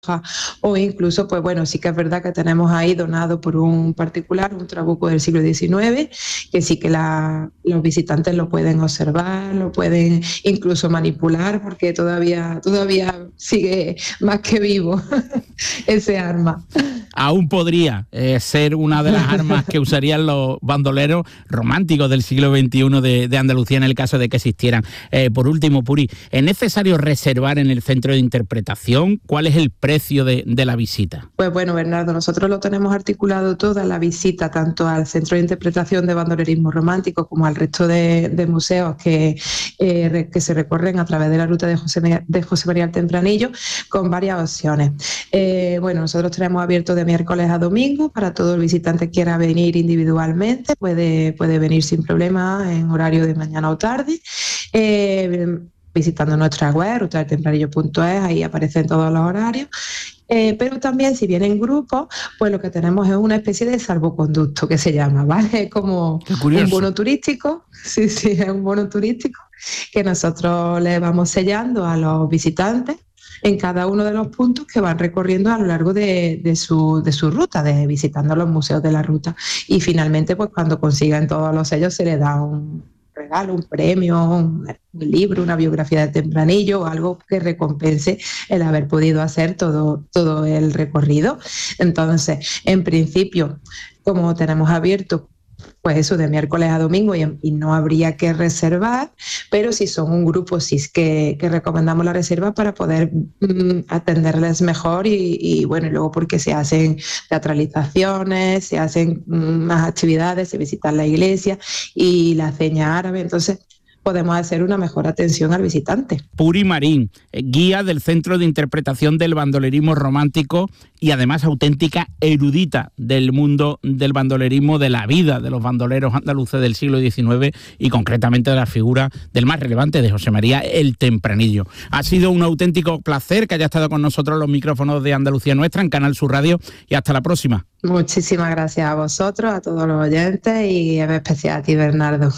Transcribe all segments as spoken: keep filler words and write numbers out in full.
o incluso, pues bueno, sí que es verdad que tenemos ahí donado por un particular un trabuco del siglo diecinueve, que sí que la, los visitantes lo pueden observar, lo pueden incluso manipular, porque todavía, todavía sigue más que vivo ese arma. Aún podría eh, ser una de las armas que usarían los bandoleros románticos del siglo veintiuno de, de Andalucía en el caso de que existieran. Eh, por último, Puri, ¿es necesario reservar en el centro de interpretación? ¿Cuál es el precio de, de la visita? Pues bueno, Bernardo, nosotros lo tenemos articulado toda la visita, tanto al centro de interpretación de bandolerismo romántico como al resto de, de museos que, eh, que se recorren a través de la ruta de José, de José María el Tempranillo, con varias opciones. Eh, bueno, nosotros tenemos abierto de miércoles a domingo para todo el visitante que quiera venir individualmente, puede, puede venir sin problema en horario de mañana o tarde. Eh, visitando nuestra web, ruta del tempranillo punto es, ahí aparecen todos los horarios. Eh, pero también si vienen grupos, pues lo que tenemos es una especie de salvoconducto que se llama, ¿vale? Es como un bono turístico, sí, sí, es un bono turístico que nosotros le vamos sellando a los visitantes en cada uno de los puntos que van recorriendo a lo largo de, de, su, de su ruta, de visitando los museos de la ruta. Y finalmente, pues cuando consigan todos los sellos se les da un regalo, un premio, un, un libro, una biografía de Tempranillo o algo que recompense el haber podido hacer todo, todo el recorrido. Entonces, en principio, como tenemos abierto pues eso de miércoles a domingo y, y no habría que reservar, pero si son un grupo sí es que, que recomendamos la reserva para poder mm, atenderles mejor y, y bueno, y luego porque se hacen teatralizaciones, se hacen mm, más actividades, se visita la iglesia y la ceña árabe, entonces podemos hacer una mejor atención al visitante. Puri Marín, guía del Centro de Interpretación del Bandolerismo Romántico y además auténtica erudita del mundo del bandolerismo, de la vida de los bandoleros andaluces del siglo diecinueve y concretamente de la figura del más relevante, de José María el Tempranillo. Ha sido un auténtico placer que haya estado con nosotros en los micrófonos de Andalucía Nuestra, en Canal Sur Radio, y hasta la próxima. Muchísimas gracias a vosotros, a todos los oyentes y en especial a ti, Bernardo.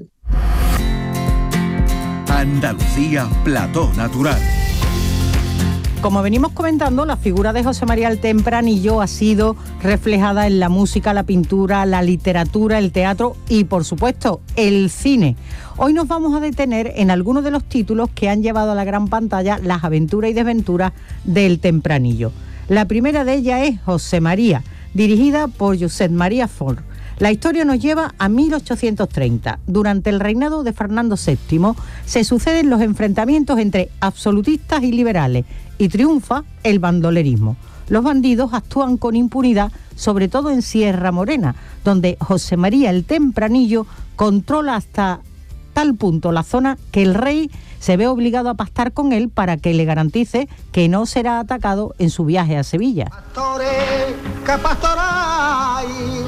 Andalucía, plató natural. Como venimos comentando, la figura de José María el Tempranillo ha sido reflejada en la música, la pintura, la literatura, el teatro y, por supuesto, el cine. Hoy nos vamos a detener en algunos de los títulos que han llevado a la gran pantalla las aventuras y desventuras del Tempranillo. La primera de ellas es José María, dirigida por Josep Maria Folch. La historia nos lleva a mil ochocientos treinta. Durante el reinado de Fernando séptimo se suceden los enfrentamientos entre absolutistas y liberales y triunfa el bandolerismo. Los bandidos actúan con impunidad, sobre todo en Sierra Morena, donde José María el Tempranillo controla hasta tal punto la zona que el rey se ve obligado a pactar con él para que le garantice que no será atacado en su viaje a Sevilla. Pastore, que pastoray.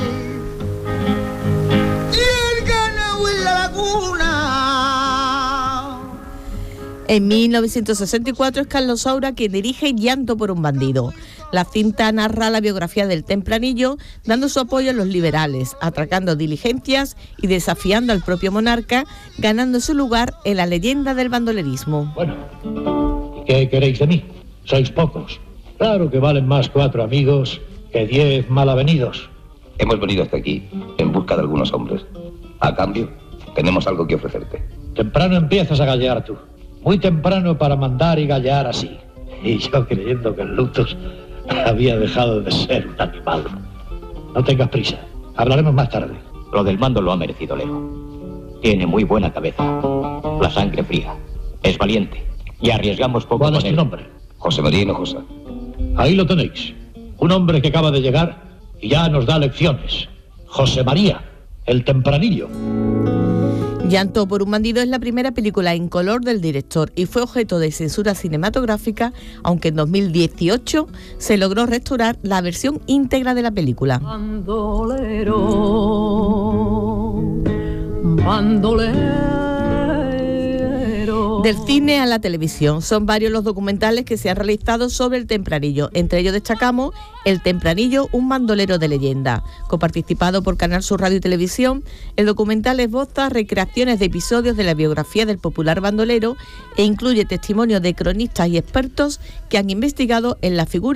En mil novecientos sesenta y cuatro es Carlos Saura quien dirige Llanto por un bandido. La cinta narra la biografía del Tempranillo, dando su apoyo a los liberales, atracando diligencias y desafiando al propio monarca, ganando su lugar en la leyenda del bandolerismo. Bueno, ¿y qué queréis de mí? Sois pocos. Claro que valen más cuatro amigos que diez malavenidos. Hemos venido hasta aquí en busca de algunos hombres. A cambio, tenemos algo que ofrecerte. Temprano empiezas a gallear tú. Muy temprano para mandar y gallear así. Y yo creyendo que el Lutus había dejado de ser un animal. No tengas prisa. Hablaremos más tarde. Lo del mando lo ha merecido Leo. Tiene muy buena cabeza. La sangre fría. Es valiente. Y arriesgamos poco. ¿Cuál es tu nombre? José María Hinojosa. Ahí lo tenéis. Un hombre que acaba de llegar y ya nos da lecciones. José María, el Tempranillo. Llanto por un bandido es la primera película en color del director y fue objeto de censura cinematográfica, aunque en dos mil dieciocho se logró restaurar la versión íntegra de la película. Bandolero, bandolero. Del cine a la televisión, son varios los documentales que se han realizado sobre el Tempranillo. Entre ellos destacamos El Tempranillo, un bandolero de leyenda. Coparticipado por Canal Sur Radio y Televisión, el documental esboza recreaciones de episodios de la biografía del popular bandolero e incluye testimonios de cronistas y expertos que han investigado en la figura